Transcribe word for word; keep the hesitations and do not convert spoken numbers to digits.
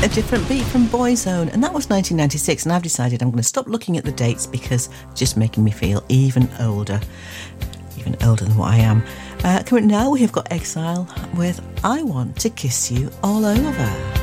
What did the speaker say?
A Different Beat from Boyzone, and that was nineteen ninety-six, and I've decided I'm going to stop looking at the dates because it's just making me feel even older, even older than what I am. Uh, coming now, we have got Exile with I Want to Kiss You All Over.